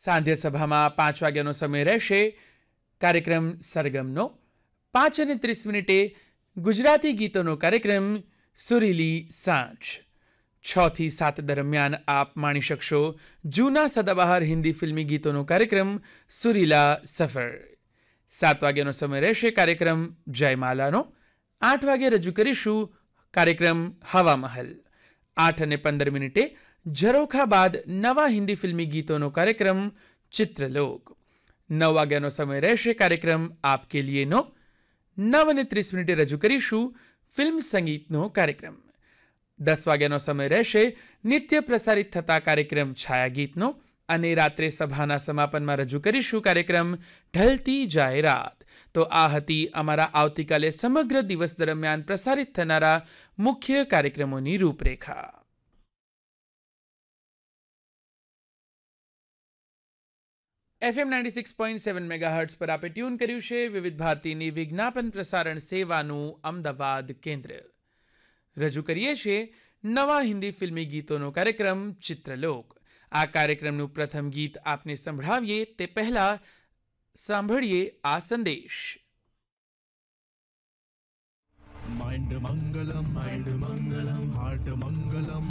સાંધ્ય સભામાં 5 વાગ્યાનો સમય રહેશે કાર્યક્રમ સરગમનો. 5:30 ગુજરાતી ગીતોનો કાર્યક્રમ સુરીલી સાંજ. 6 થી 7 દરમિયાન આપ માણી શકશો જૂના સદાબહાર હિન્દી ફિલ્મી ગીતોનો કાર્યક્રમ સુરીલા સફર. 7 વાગ્યાનો સમય રહેશે કાર્યક્રમ જયમાલાનો. 8 વાગે રજૂ કરીશું કાર્યક્રમ હવા મહલ. 8:15 ઝરોખા બાદ નવા હિન્દી ફિલ્મી ગીતોનો કાર્યક્રમ ચિત્રલોક. 9 વાગ્યાનો સમય રહેશે કાર્યક્રમ આપકે લીએનો. 9:30 રજૂ કરીશું ફિલ્મ સંગીતનો કાર્યક્રમ. 10 વાગ્યાનો સમય રહેશે નિત્ય પ્રસારિત થતા કાર્યક્રમ છાયાગીતનો. અને રાત્રે સભાના સમાપનમાં રજૂ કરીશું કાર્યક્રમ ઢલતી જાય રાત. તો આ હતી અમારા આવતીકાલે સમગ્ર દિવસ દરમિયાન પ્રસારિત થનારા મુખ્ય કાર્યક્રમોની રૂપરેખા. FM 96.7 મેગાહર્ટ્ઝ પર આપે ટ્યુન કર્યું છે વિવિધ ભારતીની વિજ્ઞાપન પ્રસારણ સેવાનું અમદાવાદ કેન્દ્ર. રજૂ કરીએ છીએ નવા હિન્દી ફિલ્મી ગીતોનો કાર્યક્રમ ચિત્રલોક. આ કાર્યક્રમનું પ્રથમ ગીત આપને સંભળાવીએ તે પહેલા સાંભળીએ આ સંદેશ. Mind Mangalam heart Mangalam